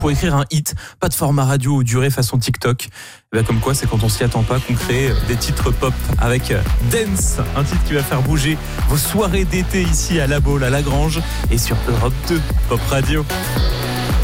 pour écrire un hit. Pas de format radio ou durée façon TikTok. Et bien comme quoi, c'est quand on s'y attend pas qu'on crée des titres pop avec Dance, un titre qui va faire bouger vos soirées d'été ici à La Baule, à Lagrange et sur Europe 2 Pop Radio.